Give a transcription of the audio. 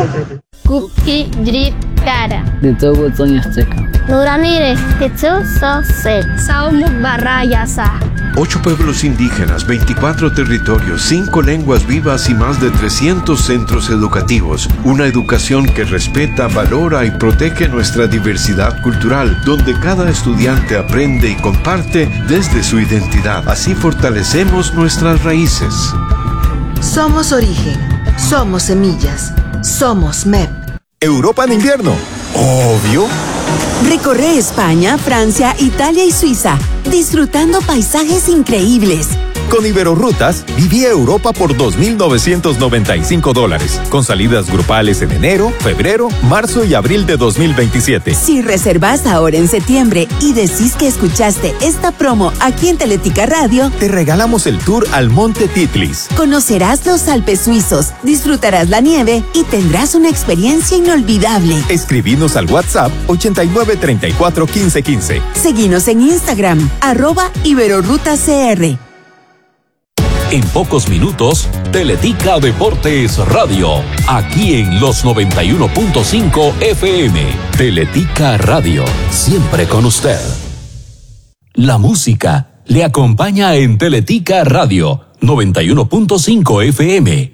Kuki Drip Kara. Dito Butson Azteca. Nuramire, Tetsu Sosel. Saumuk Barrayasa. 8 pueblos indígenas, 24 territorios, 5 lenguas vivas y más de 300 centros educativos. Una educación que respeta, valora y protege nuestra diversidad cultural, donde cada estudiante aprende y comparte desde su identidad. Así fortalecemos nuestras raíces. Somos origen, somos semillas, somos MEP. Europa en invierno, obvio. Recorre España, Francia, Italia y Suiza, disfrutando paisajes increíbles. Con Iberorrutas, viví Europa por $2,995, con salidas grupales en enero, febrero, marzo y abril de 2027. Si reservas ahora en septiembre y decís que escuchaste esta promo aquí en Teletica Radio, te regalamos el tour al Monte Titlis. Conocerás los Alpes suizos, disfrutarás la nieve y tendrás una experiencia inolvidable. Escribinos al WhatsApp 89 34 15 15. Seguinos en Instagram, @IberorrutaCR. En pocos minutos, Teletica Deportes Radio, aquí en los 91.5 FM. Teletica Radio, siempre con usted. La música le acompaña en Teletica Radio, 91.5 FM.